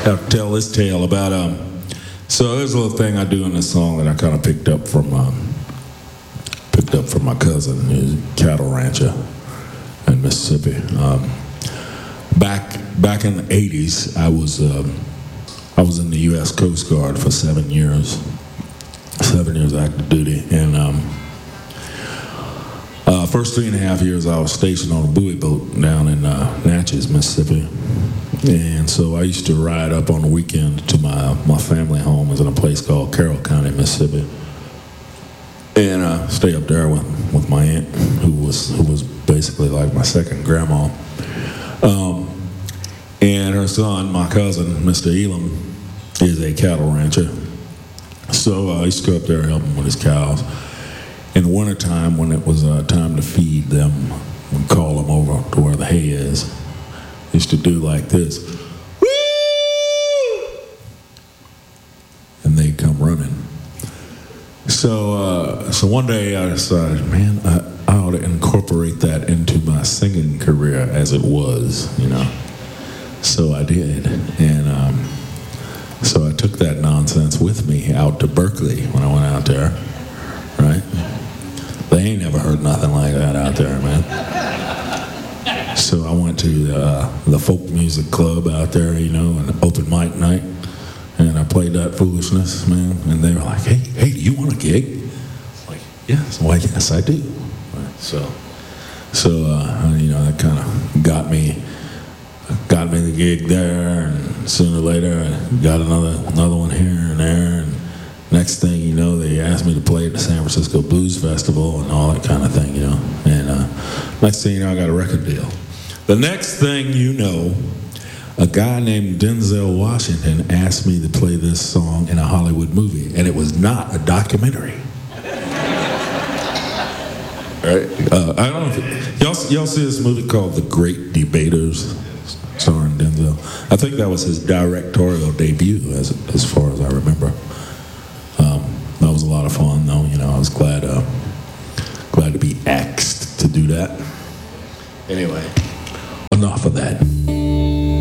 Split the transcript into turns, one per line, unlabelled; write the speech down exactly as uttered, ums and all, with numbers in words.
have to tell this tale about um. So there's a little thing I do in this song that I kind of picked up from um, picked up from my cousin, who's a cattle rancher in Mississippi. Um, back back in the eighties, I was um, I was in the U S Coast Guard for seven years, seven years active duty, and um, uh, first three and a half years I was stationed on a buoy boat down in uh, Natchez, Mississippi. And so I used to ride up on the weekend to my my family home. It was in a place called Carroll County, Mississippi, and uh, stay up there with, with my aunt, who was who was basically like my second grandma, um, and her son, my cousin, Mister Elam, is a cattle rancher. So uh, I used to go up there and help him with his cows. In the wintertime, when it was uh, time to feed them, we'd call them over to where the hay is. Used to do like this, woo! And they'd come running. So, uh, so one day I decided, man, I, I ought to incorporate that into my singing career as it was, you know. So I did, and um, so I took that nonsense with me out to Berkeley when I went out there, right? They ain't never heard nothing like that out there, man. So I went to uh, the folk music club out there, you know, an open mic night, and I played that foolishness, man. And they were like, "Hey, hey, do you want a gig?" I'm like, yes, well, yes, I do. Right, so, so uh, you know, that kind of got me, got me the gig there, and sooner or later, I got another another one here and there, and next thing you know, they asked me to play at the San Francisco Blues Festival and all that kind of thing, you know. And uh, next thing you know, I got a record deal. The next thing you know, a guy named Denzel Washington asked me to play this song in a Hollywood movie, and it was not a documentary. Right? Uh, I don't know if y'all, y'all see this movie called The Great Debaters, starring Denzel. I think that was his directorial debut, as as far as I remember. Um, that was a lot of fun, though. You know, I was glad uh, glad to be asked to do that. Anyway. Enough of that.